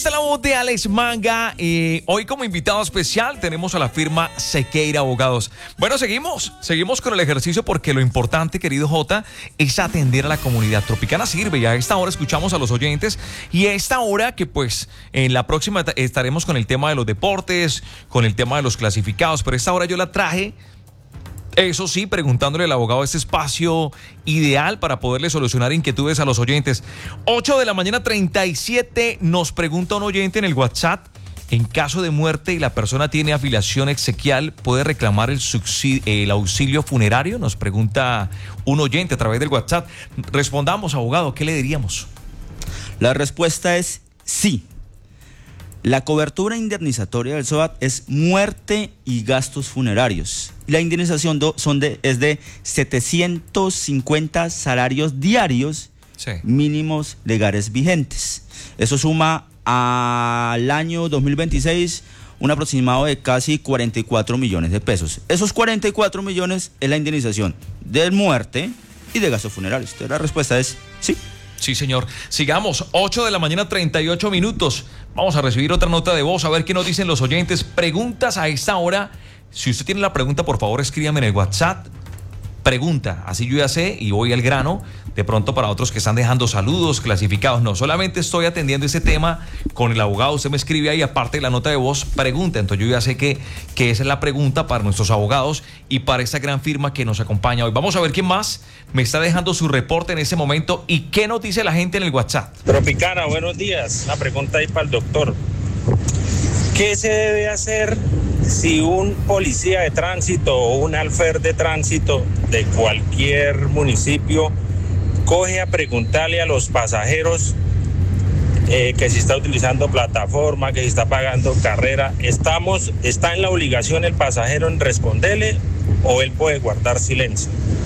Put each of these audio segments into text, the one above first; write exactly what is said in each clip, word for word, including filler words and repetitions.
Esta es la voz de Alex Manga. Eh, hoy como invitado especial tenemos a la firma Sequeira Abogados. Bueno, seguimos, seguimos con el ejercicio porque lo importante, querido J, es atender a la comunidad. Tropicana sirve y a esta hora escuchamos a los oyentes y a esta hora que pues en la próxima estaremos con el tema de los deportes, con el tema de los clasificados, pero esta hora yo la traje, eso sí, preguntándole al abogado este espacio ideal para poderle solucionar inquietudes a los oyentes. ocho de la mañana, treinta y siete, nos pregunta un oyente en el WhatsApp: en caso de muerte y la persona tiene afiliación exequial, ¿puede reclamar el, subsidio, el auxilio funerario? Nos pregunta un oyente a través del WhatsApp. Respondamos, abogado, ¿qué le diríamos? La respuesta es sí. La cobertura indemnizatoria del SOAT es muerte y gastos funerarios. La indemnización do, son de, es de setecientos cincuenta salarios diarios, sí, mínimos legales vigentes. Eso suma al año dos mil veintiséis un aproximado de casi cuarenta y cuatro millones de pesos. Esos cuarenta y cuatro millones es la indemnización de muerte y de gastos funerarios. Entonces la respuesta es sí. Sí, señor. Sigamos, ocho de la mañana, treinta y ocho minutos. Vamos a recibir otra nota de voz, a ver qué nos dicen los oyentes. Preguntas a esta hora. Si usted tiene la pregunta, por favor, escríbame en el WhatsApp. Pregunta, así yo ya sé y voy al grano. De pronto para otros que están dejando saludos, clasificados, no, solamente estoy atendiendo ese tema con el abogado. Usted me escribe ahí, aparte de la nota de voz, pregunta. Entonces yo ya sé que, que esa es la pregunta para nuestros abogados y para esta gran firma que nos acompaña hoy. Vamos a ver quién más me está dejando su reporte en ese momento y qué nos dice la gente en el WhatsApp. Tropicana, buenos días. Una pregunta ahí para el doctor. ¿Qué se debe hacer si un policía de tránsito o un alfer de tránsito de cualquier municipio coge a preguntarle a los pasajeros eh, que si está utilizando plataforma, que si está pagando carrera? Estamos, ¿Está en la obligación el pasajero en responderle o él puede guardar silencio?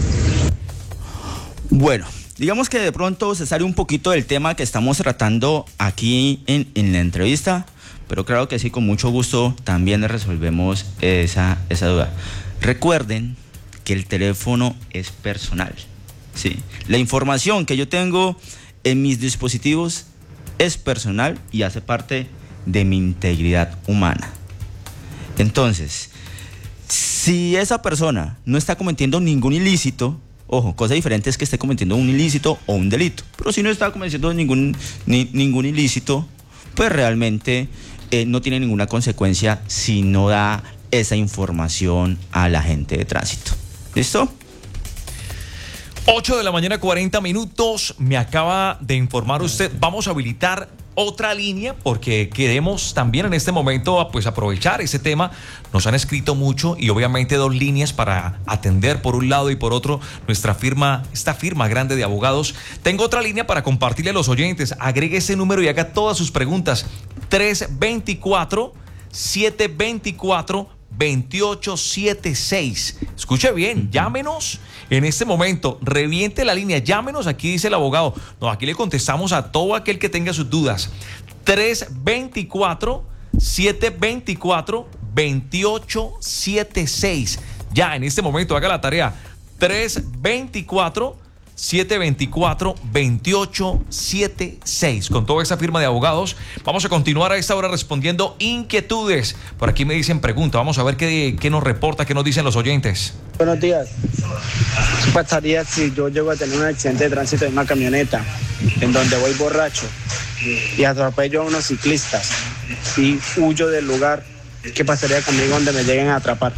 Bueno, digamos que de pronto se sale un poquito del tema que estamos tratando aquí en, en la entrevista, pero claro que sí, con mucho gusto también le resolvemos esa, esa duda. Recuerden que el teléfono es personal, ¿sí? La información que yo tengo en mis dispositivos es personal y hace parte de mi integridad humana. Entonces, si esa persona no está cometiendo ningún ilícito, ojo, cosa diferente es que esté cometiendo un ilícito o un delito, pero si no está cometiendo ningún, ni, ningún ilícito, pues realmente eh, no tiene ninguna consecuencia si no da esa información al agente de tránsito. ¿Listo? ocho de la mañana, cuarenta minutos. Me acaba de informar usted. Vamos a habilitar otra línea porque queremos también en este momento pues aprovechar ese tema. Nos han escrito mucho y obviamente dos líneas para atender por un lado y por otro nuestra firma, esta firma grande de abogados. Tengo otra línea para compartirle a los oyentes. Agregue ese número y haga todas sus preguntas. tres dos cuatro, siete dos cuatro, dos ocho siete seis. Escuche bien, llámenos en este momento, reviente la línea, llámenos, aquí dice el abogado. No, aquí le contestamos a todo aquel que tenga sus dudas. tres dos cuatro, siete dos cuatro, dos ocho siete seis. Ya, en este momento, haga la tarea. tres dos cuatro, siete dos cuatro, dos ocho siete seis. Con toda esa firma de abogados, vamos a continuar a esta hora respondiendo inquietudes. Por aquí me dicen pregunta, vamos a ver qué, qué nos reporta, qué nos dicen los oyentes. Buenos días. ¿Qué pasaría si yo llego a tener un accidente de tránsito en una camioneta en donde voy borracho y atropello a unos ciclistas y huyo del lugar? ¿Qué pasaría conmigo donde me lleguen a atrapar?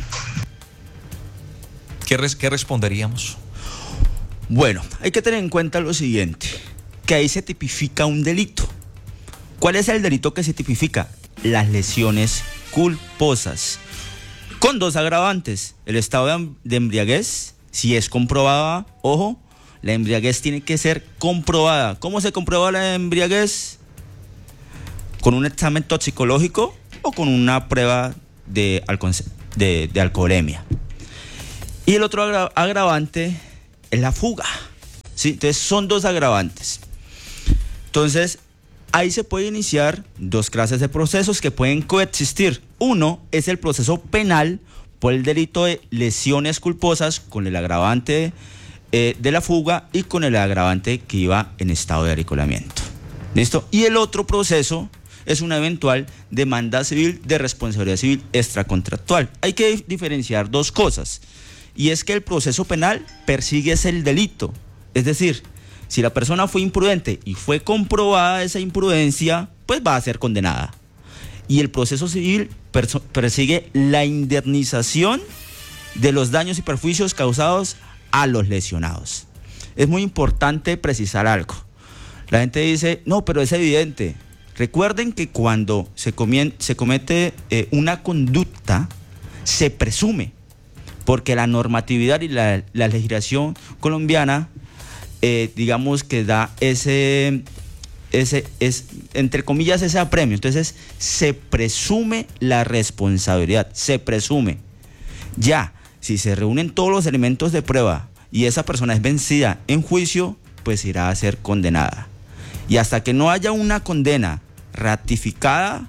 ¿Qué, res, qué responderíamos? Bueno, hay que tener en cuenta lo siguiente, que ahí se tipifica un delito. ¿Cuál es el delito que se tipifica? Las lesiones culposas, con dos agravantes: el estado de embriaguez, si es comprobada, ojo, la embriaguez tiene que ser comprobada. ¿Cómo se comprueba la embriaguez? ¿Con un examen toxicológico o con una prueba de, de, de alcoholemia? Y el otro agra agravante es la fuga, ¿sí? Entonces son dos agravantes. Entonces ahí se puede iniciar dos clases de procesos que pueden coexistir. Uno es el proceso penal por el delito de lesiones culposas con el agravante eh, de la fuga y con el agravante que iba en estado de aricolamiento. ¿Listo? Y el otro proceso es una eventual demanda civil de responsabilidad civil extracontractual. Hay que diferenciar dos cosas, y es que el proceso penal persigue ese el delito, es decir, si la persona fue imprudente y fue comprobada esa imprudencia, pues va a ser condenada. Y el proceso civil persigue la indemnización de los daños y perjuicios causados a los lesionados. Es muy importante precisar algo. La gente dice, no, pero es evidente. Recuerden que cuando se, comien, se comete eh, una conducta, se presume, porque la normatividad y la, la legislación colombiana, eh, digamos que da ese, ese, es, entre comillas, ese apremio. Entonces, se presume la responsabilidad, se presume. Ya, si se reúnen todos los elementos de prueba y esa persona es vencida en juicio, pues irá a ser condenada. Y hasta que no haya una condena ratificada,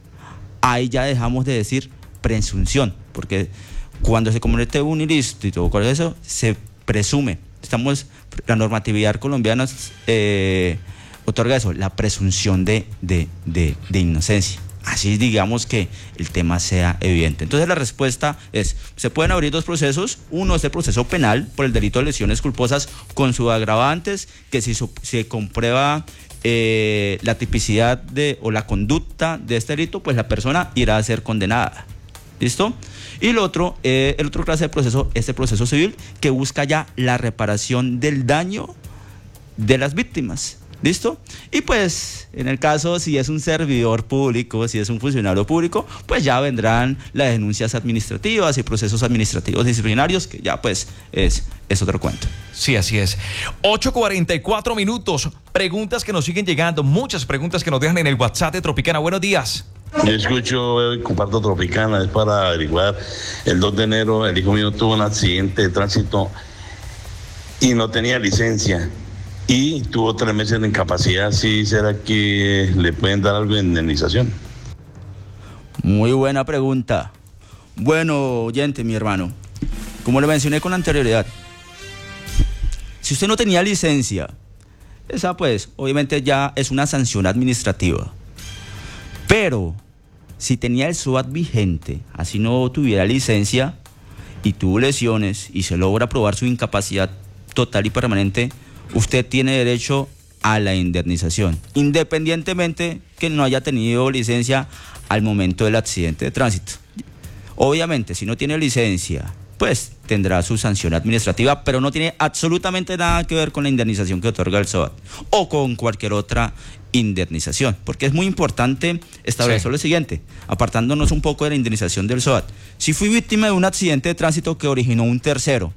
ahí ya dejamos de decir presunción, porque cuando se comete un ilícito o eso, se presume. Estamos, la normatividad colombiana eh, otorga eso, la presunción de, de, de, de inocencia. Así digamos que el tema sea evidente. Entonces la respuesta es, se pueden abrir dos procesos. Uno es el proceso penal por el delito de lesiones culposas con sus agravantes, que si se comprueba eh, la tipicidad de, o la conducta de este delito, pues la persona irá a ser condenada. ¿Listo? Y lo otro, eh, el otro clase de proceso es el proceso civil, que busca ya la reparación del daño de las víctimas. ¿Listo? Y pues, en el caso, si es un servidor público, si es un funcionario público, pues ya vendrán las denuncias administrativas y procesos administrativos disciplinarios, que ya pues es, es otro cuento. Sí, así es. ocho cuarenta y cuatro minutos. Preguntas que nos siguen llegando, muchas preguntas que nos dejan en el WhatsApp de Tropicana. Buenos días. Yo escucho y comparto Tropicana, es para averiguar. El dos de enero el hijo mío tuvo un accidente de tránsito y no tenía licencia. Y tuvo tres meses de incapacidad. ¿Sí será que le pueden dar algo de indemnización? Muy buena pregunta. Bueno, oyente, mi hermano, como le mencioné con anterioridad, si usted no tenía licencia, esa pues obviamente ya es una sanción administrativa. Pero si tenía el SOAT vigente, así no tuviera licencia y tuvo lesiones y se logra probar su incapacidad total y permanente, usted tiene derecho a la indemnización, independientemente que no haya tenido licencia al momento del accidente de tránsito. Obviamente, si no tiene licencia, pues tendrá su sanción administrativa, pero no tiene absolutamente nada que ver con la indemnización que otorga el SOAT o con cualquier otra indemnización, porque es muy importante establecer sí. lo siguiente, apartándonos un poco de la indemnización del SOAT. Si fui víctima de un accidente de tránsito que originó un tercero,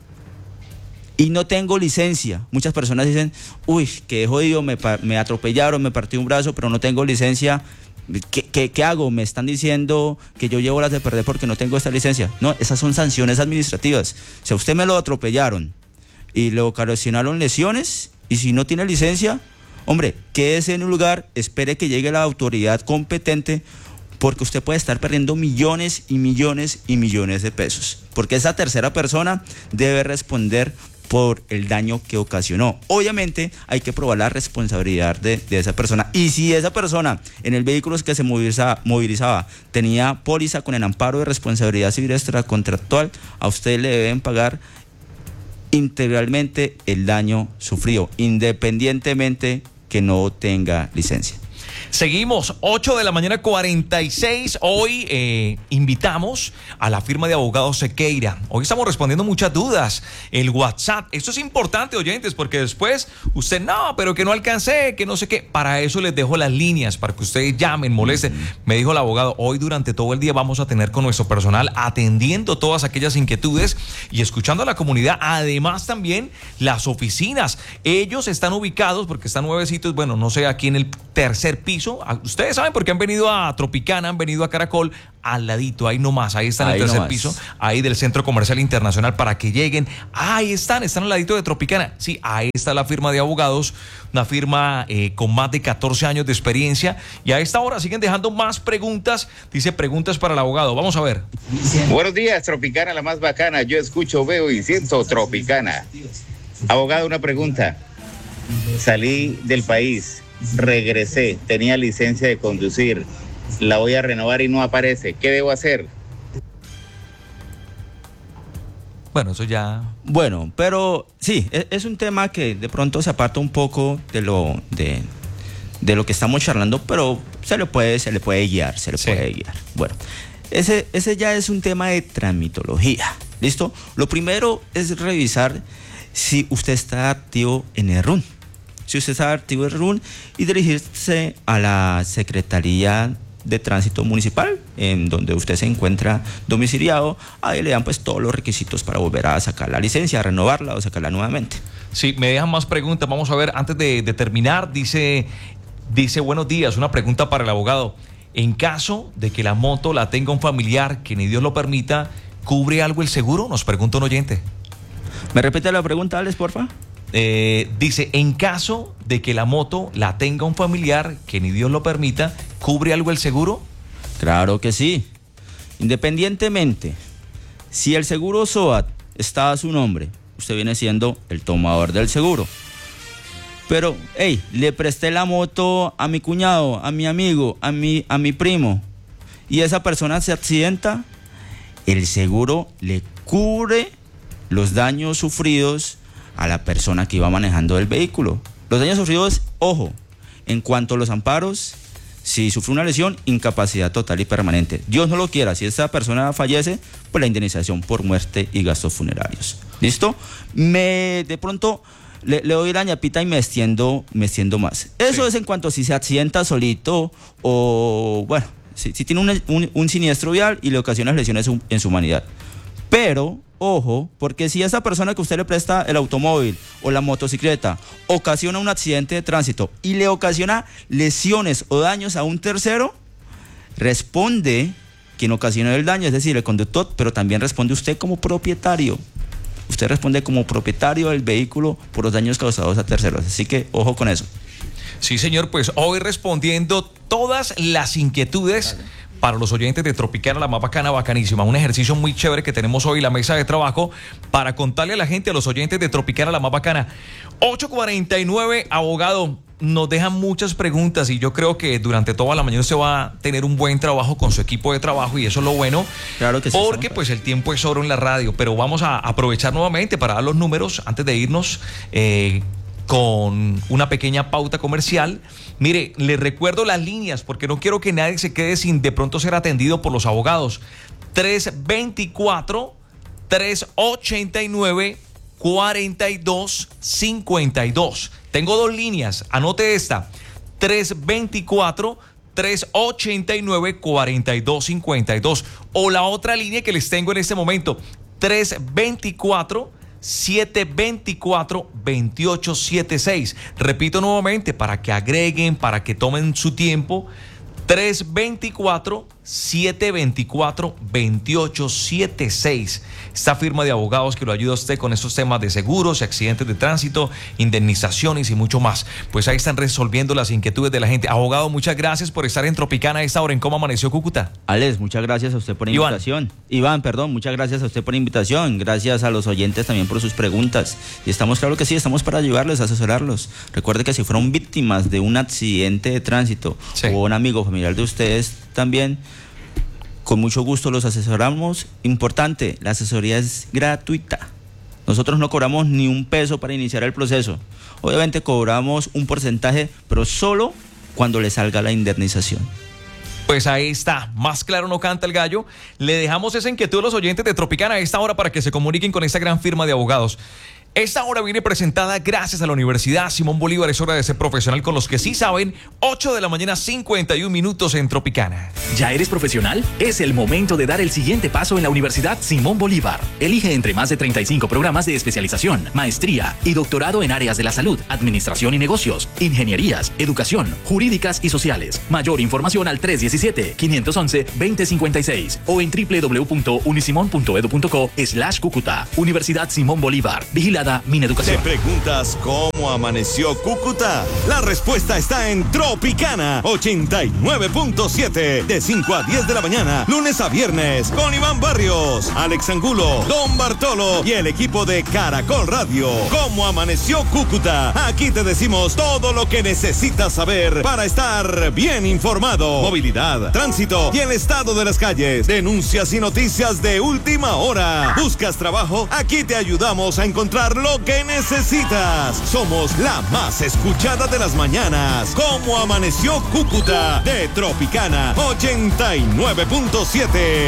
y no tengo licencia. Muchas personas dicen, uy, qué jodido, me, me atropellaron, me partí un brazo, pero no tengo licencia. ¿Qué, qué, ¿Qué hago? Me están diciendo que yo llevo las de perder porque no tengo esta licencia. No, esas son sanciones administrativas. Si a usted me lo atropellaron y le ocasionaron lesiones, y si no tiene licencia, hombre, quédese en un lugar, espere que llegue la autoridad competente, porque usted puede estar perdiendo millones y millones y millones de pesos. Porque esa tercera persona debe responder por el daño que ocasionó. Obviamente hay que probar la responsabilidad de, de esa persona. Y si esa persona en el vehículo que se movilizaba, movilizaba tenía póliza con el amparo de responsabilidad civil extracontractual, a usted le deben pagar integralmente el daño sufrido, independientemente que no tenga licencia. Seguimos, ocho de la mañana cuarenta y seis. Hoy eh, invitamos a la firma de abogados Sequeira. Hoy estamos respondiendo muchas dudas. El WhatsApp, esto es importante, oyentes, porque después usted, no, pero que no alcancé, que no sé qué. Para eso les dejo las líneas, para que ustedes llamen, molesten. Uh-huh. Me dijo el abogado, hoy durante todo el día vamos a tener con nuestro personal atendiendo todas aquellas inquietudes y escuchando a la comunidad. Además también las oficinas. Ellos están ubicados, porque están nuevecitos, bueno, no sé, aquí en el tercer piso. Ustedes saben porque han venido a Tropicana, han venido a Caracol, al ladito, ahí nomás, ahí están en el tercer nomás. piso, ahí del Centro Comercial Internacional, para que lleguen. Ahí están, están al ladito de Tropicana. Sí, ahí está la firma de abogados, una firma eh, con más de catorce años de experiencia. Y a esta hora siguen dejando más preguntas. Dice preguntas para el abogado. Vamos a ver. Buenos días, Tropicana, la más bacana. Yo escucho, veo y siento Tropicana. Abogado, una pregunta. Salí del país regresé, tenía licencia de conducir, la voy a renovar y no aparece. ¿Qué debo hacer? Bueno, eso ya... Bueno, pero sí, es, es un tema que de pronto se aparta un poco de lo, de, de lo que estamos charlando, pero se le puede, se le puede guiar, se le Sí. puede guiar. Bueno, ese, ese ya es un tema de tramitología, ¿listo? Lo primero es revisar si usted está activo en el R U N. Si usted está activo en el R U N y dirigirse a la Secretaría de Tránsito Municipal, en donde usted se encuentra domiciliado, ahí le dan pues todos los requisitos para volver a sacar la licencia, a renovarla o sacarla nuevamente. Sí, me dejan más preguntas. Vamos a ver, antes de, de terminar, dice, dice, buenos días, una pregunta para el abogado. En caso de que la moto la tenga un familiar, que ni Dios lo permita, ¿cubre algo el seguro? Nos pregunta un oyente. ¿Me repite la pregunta, Alex, porfa? Eh, dice, en caso de que la moto la tenga un familiar, que ni Dios lo permita, ¿cubre algo el seguro? Claro que sí. Independientemente, si el seguro SOAT está a su nombre, usted viene siendo el tomador del seguro. Pero, hey, le presté la moto a mi cuñado, a mi amigo, a mi, a mi primo, y esa persona se accidenta, el seguro le cubre los daños sufridos a la persona que iba manejando el vehículo. Los daños sufridos, ojo, en cuanto a los amparos, si sufre una lesión, incapacidad total y permanente. Dios no lo quiera, si esa persona fallece, pues la indemnización por muerte y gastos funerarios. ¿Listo? Me, de pronto, le, le doy la ñapita y me extiendo, me extiendo más. Eso Sí. es en cuanto a si se accidenta solito o, bueno, si, si tiene un, un, un siniestro vial y le ocasiona lesiones en su, en su humanidad. Pero, ojo, porque si esa persona que usted le presta el automóvil o la motocicleta ocasiona un accidente de tránsito y le ocasiona lesiones o daños a un tercero, responde quien ocasionó el daño, es decir, el conductor, pero también responde usted como propietario. Usted responde como propietario del vehículo por los daños causados a terceros. Así que, ojo con eso. Sí, señor, pues hoy respondiendo todas las inquietudes para los oyentes de Tropicana, la más bacana, bacanísima. Un ejercicio muy chévere que tenemos hoy, la mesa de trabajo, para contarle a la gente, a los oyentes de Tropicana, la más bacana. ocho cuarenta y nueve, abogado, nos dejan muchas preguntas y yo creo que durante toda la mañana usted va a tener un buen trabajo con su equipo de trabajo y eso es lo bueno. Claro que sí. Porque estamos- pues el tiempo es oro en la radio, pero vamos a aprovechar nuevamente para dar los números antes de irnos eh, con una pequeña pauta comercial. Mire, le recuerdo las líneas porque no quiero que nadie se quede sin de pronto ser atendido por los abogados. tres veinticuatro, tres ochenta y nueve, cuarenta y dos cincuenta y dos. Tengo dos líneas, anote esta. tres veinticuatro, tres ochenta y nueve, cuarenta y dos cincuenta y dos. O la otra línea que les tengo en este momento, tres veinticuatro, siete veinticuatro, veintiocho setenta y seis. Repito nuevamente para que agreguen, para que tomen su tiempo. tres veinticuatro, siete veinticuatro, veintiocho setenta y seis. Esta firma de abogados que lo ayuda a usted con estos temas de seguros, accidentes de tránsito, indemnizaciones y mucho más. Pues ahí están resolviendo las inquietudes de la gente. Abogado, muchas gracias por estar en Tropicana a esta hora. ¿En cómo amaneció Cúcuta? Alex, muchas gracias a usted por la Iván. invitación. Iván, perdón, muchas gracias a usted por la invitación. Gracias a los oyentes también por sus preguntas. Y estamos, claro que sí, estamos para ayudarles, asesorarlos. Recuerde que si fueron víctimas de un accidente de tránsito Sí. o un amigo familiar de ustedes también, con mucho gusto los asesoramos. Importante, la asesoría es gratuita. Nosotros no cobramos ni un peso para iniciar el proceso. Obviamente cobramos un porcentaje, pero solo cuando le salga la indemnización. Pues ahí está, más claro no canta el gallo. Le dejamos esa inquietud a los oyentes de Tropicana a esta hora para que se comuniquen con esta gran firma de abogados. Esta hora viene presentada gracias a la Universidad Simón Bolívar. Es hora de ser profesional con los que sí saben. ocho de la mañana, cincuenta y un minutos en Tropicana. ¿Ya eres profesional? Es el momento de dar el siguiente paso en la Universidad Simón Bolívar. Elige entre más de treinta y cinco programas de especialización, maestría y doctorado en áreas de la salud, administración y negocios, ingenierías, educación, jurídicas y sociales. Mayor información al tres diecisiete, quinientos once, veinte cincuenta y seis o en w w w punto unisimon punto edu punto co slash Cúcuta. Universidad Simón Bolívar. Vigilada Vigilada Mineducación. ¿Te preguntas cómo amaneció Cúcuta? La respuesta está en Tropicana ochenta y nueve punto siete, de cinco a diez de la mañana, lunes a viernes, con Iván Barrios, Alex Angulo, Don Bartolo y el equipo de Caracol Radio. ¿Cómo amaneció Cúcuta? Aquí te decimos todo lo que necesitas saber para estar bien informado. Movilidad, tránsito y el estado de las calles, denuncias y noticias de última hora. ¿Buscas trabajo? Aquí te ayudamos a encontrar lo que necesitas. Somos la más escuchada de las mañanas. ¿Cómo amaneció Cúcuta? De Tropicana ochenta y nueve punto siete.